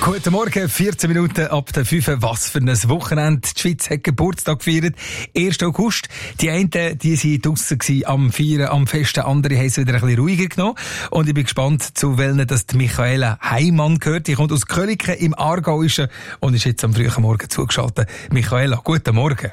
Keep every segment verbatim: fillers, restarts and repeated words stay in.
Guten Morgen, vierzehn Minuten ab der fünf. Was für ein Wochenende. Die Schweiz hat Geburtstag gefeiert. ersten August. Die einen, die waren draussen am Feiern, am Festen. Andere haben es wieder ein bisschen ruhiger genommen. Und ich bin gespannt, zu welchen das die Michaela Heimann gehört. Die kommt aus Köliken im Aargauischen und ist jetzt am frühen Morgen zugeschaltet. Michaela, guten Morgen.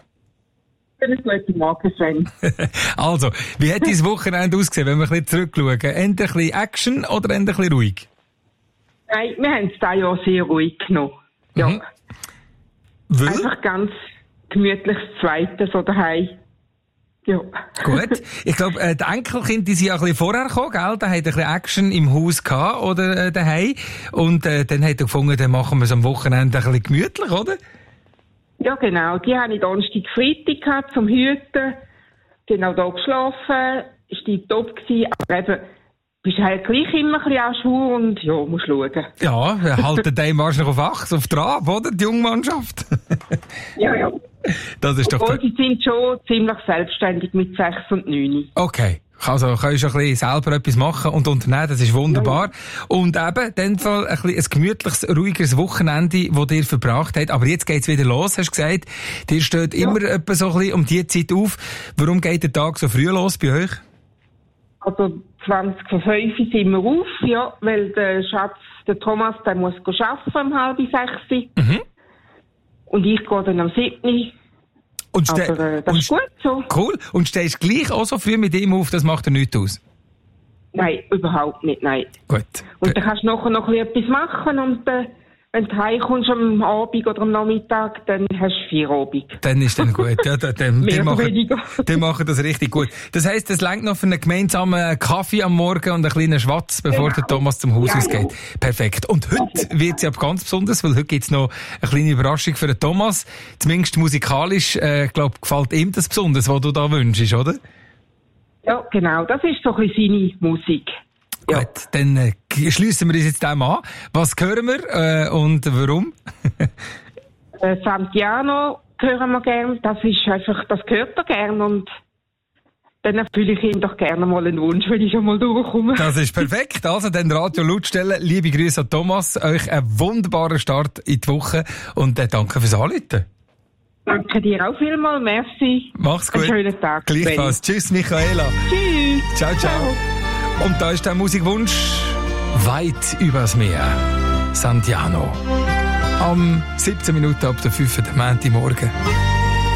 Guten Morgen, Sven. Also, wie hat dein Wochenende ausgesehen, wenn wir ein bisschen zurückschauen? Eher ein bisschen Action oder eher ein bisschen ruhig? Nein, wir haben es da ja sehr ruhig genommen. Ja. Mhm. Weil? Einfach ganz gemütliches Zweites so daheim. Ja. Gut. Ich glaube, äh, die Enkelkinder, die sind ja ein bisschen vorher gekommen, gell? Da hat ein bisschen Action im Haus gehabt, oder, äh, daheim. Und, äh, dann hat er gefunden, dann machen wir es am Wochenende ein bisschen gemütlich, oder? Ja, genau. Die habe ich Donnerstag, Freitag gehabt zum Hüten. Genau da geschlafen. Ist die top gewesen. Aber eben, bist halt gleich immer ein bisschen an Schuhe und ja, musst schauen. Ja, wir halten den wahrscheinlich auf Achs, auf Trab, oder? Die Jungmannschaft. Ja, ja. Das ist doch Obwohl, sie sind schon ziemlich selbstständig mit sechs und neun. Okay. Also, kannst du ein bisschen selber etwas machen und unternehmen, das ist wunderbar. Ja. Und eben, in dem Fall ein, bisschen ein gemütliches, ruhigeres Wochenende, das ihr verbracht habt. Aber jetzt geht's wieder los, hast du gesagt. Ihr steht ja immer etwa so ein bisschen um die Zeit auf. Warum geht der Tag so früh los bei euch? Also, zwanzig vor fünf sind wir auf, ja, weil der Schatz, der Thomas, der muss arbeiten um halb sechs. Mhm. Und ich gehe dann am siebten. Und ste- Aber äh, das und ist gut so. Cool. Und stehst gleich auch so früh mit ihm auf, das macht dir nichts aus? Nein, überhaupt nicht, nein. Gut. Und dann kannst du nachher noch etwas machen und äh, wenn du heimkommst am Abend oder am Nachmittag, dann hast du Feierabend. Dann ist dann gut. Ja, dann, dann, Mehr die, oder machen, weniger. die machen das richtig gut. Das heisst, es reicht noch für einen gemeinsamen Kaffee am Morgen und einen kleinen Schwatz, bevor Genau. der Thomas zum Haus Ja, ausgeht. ja. Perfekt. Und heute wird es ja ganz besonders, weil heute gibt's noch eine kleine Überraschung für den Thomas. Zumindest musikalisch, äh, glaube gefällt ihm das besonders, was du da wünschst, oder? Ja, genau. Das ist so ein bisschen seine Musik. Ja. Gut, dann äh, schliessen wir uns jetzt dem an. Was hören wir äh, und warum? äh, Santiano hören wir gern. Das ist einfach, das gehört er gern und dann erfülle ich ihm doch gerne mal einen Wunsch, wenn ich schon mal durchkomme. Das ist perfekt. Also, dann Radio laut stellen. Liebe Grüße an Thomas. Euch einen wunderbaren Start in die Woche und äh, danke fürs Anrufen. Danke dir auch vielmals. Merci. Mach's gut. Einen schönen Tag. Gleichfalls. Tschüss, Michaela. Tschüss. Ciao, ciao. Und da ist der Musikwunsch weit übers Meer. Santiano. Am siebzehn Minuten ab der fünf. der Montagmorgen.